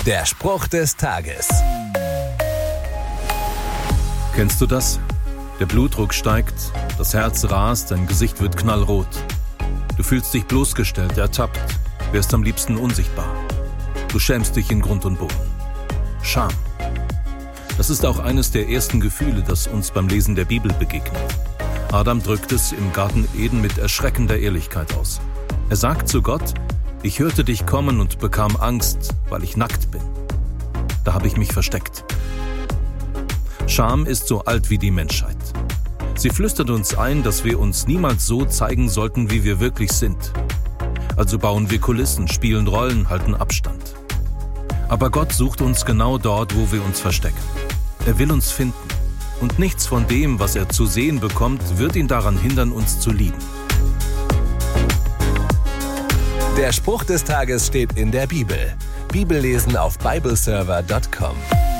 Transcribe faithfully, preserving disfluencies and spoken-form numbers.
Der Spruch des Tages. Kennst du das? Der Blutdruck steigt, das Herz rast, dein Gesicht wird knallrot. Du fühlst dich bloßgestellt, ertappt, wärst am liebsten unsichtbar. Du schämst dich in Grund und Boden. Scham. Das ist auch eines der ersten Gefühle, das uns beim Lesen der Bibel begegnet. Adam drückt es im Garten Eden mit erschreckender Ehrlichkeit aus. Er sagt zu Gott: Ich hörte dich kommen und bekam Angst, weil ich nackt bin. Da habe ich mich versteckt. Scham ist so alt wie die Menschheit. Sie flüstert uns ein, dass wir uns niemals so zeigen sollten, wie wir wirklich sind. Also bauen wir Kulissen, spielen Rollen, halten Abstand. Aber Gott sucht uns genau dort, wo wir uns verstecken. Er will uns finden. Und nichts von dem, was er zu sehen bekommt, wird ihn daran hindern, uns zu lieben. Der Spruch des Tages steht in der Bibel. Bibellesen auf bibleserver punkt com.